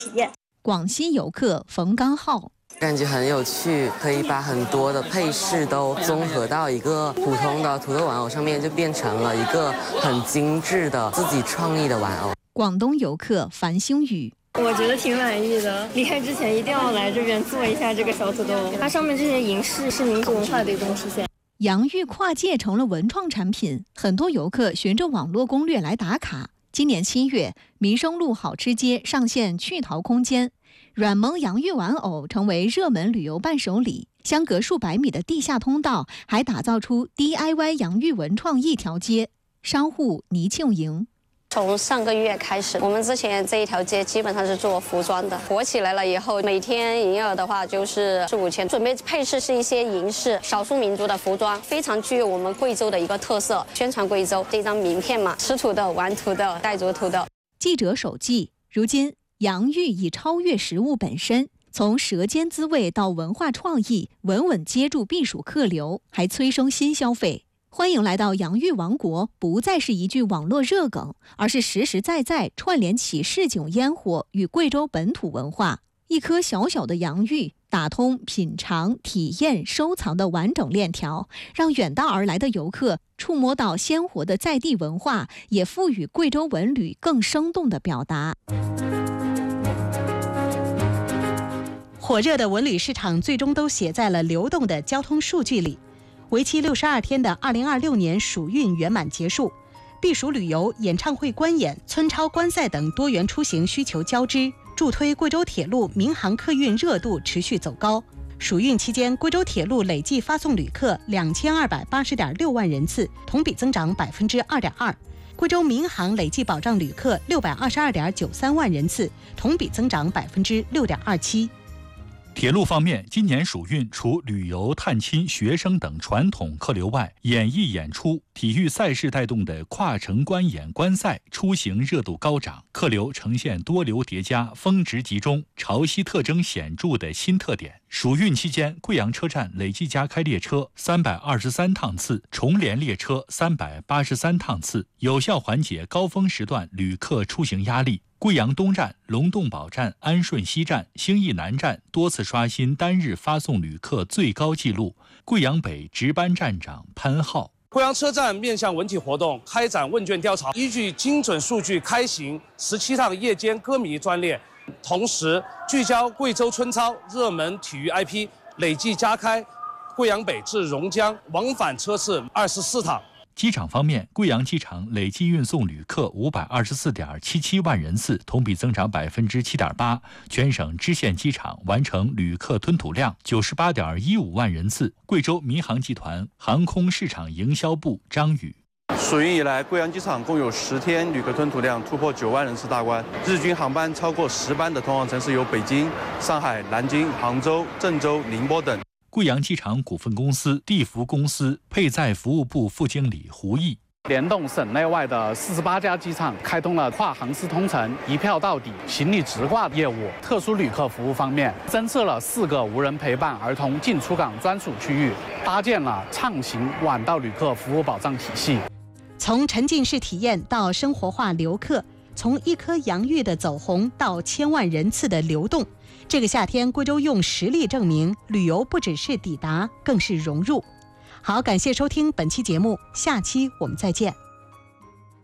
体验。 广西游客冯刚浩。 感觉很有趣，可以把很多的配饰都综合到一个普通的土豆玩偶上面，就变成了一个很精致的自己创意的玩偶。 广东游客樊星宇。 我觉得挺满意的，离开之前一定要来这边做一下这个小土豆，它上面这些银饰是民族文化的一种体现。 洋芋跨界成了文创产品，很多游客循着网络攻略来打卡。今年7月，民生路好吃街上线趣淘空间，软萌洋芋玩偶成为热门旅游伴手礼。相隔数百米的地下通道还打造出 DIY 洋芋文创一条街。商户倪庆莹。 从上个月开始，我们之前这一条街基本上是做服装的，火起来了以后，每天营业额的话就是4、5千。准备配饰是一些银饰，少数民族的服装，非常具有我们贵州的一个特色，宣传贵州。这张名片嘛，吃土豆、玩土豆、带着土豆。 记者手记：如今，洋芋已超越食物本身，从舌尖滋味到文化创意，稳稳接住避暑客流，还催生新消费。欢迎来到洋芋王国，不再是一句网络热梗，而是实实在在串联起市井烟火与贵州本土文化。一颗小小的洋芋，打通品尝、体验、收藏的完整链条，让远道而来的游客触摸到鲜活的在地文化，也赋予贵州文旅更生动的表达。火热的文旅市场最终都写在了流动的交通数据里。为期62天的2026年暑运圆满结束，避暑旅游、演唱会观演、村超观赛等多元出行需求交织，助推贵州铁路民航客运热度持续走高。暑运期间，贵州铁路累计发送旅客2280.6万人次，同比增长2.2%；贵州民航累计保障旅客622.93万人次，同比增长6.27%。 铁路方面，今年暑运除旅游、探亲、学生等传统客流外，演艺演出、体育赛事带动的跨城观演观赛出行热度高涨，客流呈现多流叠加、峰值集中、潮汐特征显著的新特点。暑运期间，贵阳车站累计加开列车323趟次，重联列车383趟次，有效缓解高峰时段旅客出行压力。贵阳东站、龙洞堡站、安顺西站、兴义南站多次刷新单日发送旅客最高纪录。贵阳北值班站长潘浩。 贵阳车站面向文体活动开展问卷调查，依据精准数据开行17趟夜间歌迷专列，同时聚焦贵州村超热门体育 IP， 累计加开贵阳北至榕江往返车次24趟。 机场方面，贵阳机场累计运送旅客524.77万人次，同比增长7.8%。全省支线机场完成旅客吞吐量98.15万人次。贵州民航集团航空市场营销部张宇。 暑运以来，贵阳机场共有10天旅客吞吐量突破9万人次大关，日均航班超过10班的通航城市有北京、上海、南京、杭州、郑州、宁波等。 贵阳机场股份公司地服公司配载服务部副经理胡毅。 联动省内外的48家机场，开通了跨航司通城、一票到底、行李直挂业务。特殊旅客服务方面，增设了4个无人陪伴儿童进出港专属区域，搭建了畅行晚到旅客服务保障体系。 从沉浸式体验到生活化留客，从一颗洋芋的走红到千万人次的流动。这个夏天，贵州用实力证明，旅游不只是抵达，更是融入。好，感谢收听本期节目，下期我们再见。